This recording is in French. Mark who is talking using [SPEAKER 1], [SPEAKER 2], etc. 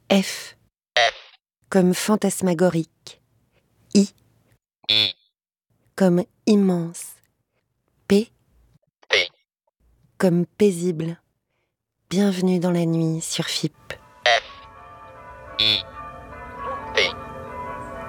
[SPEAKER 1] F comme fantasmagorique. I comme immense. P comme paisible. Bienvenue dans la nuit sur FIP.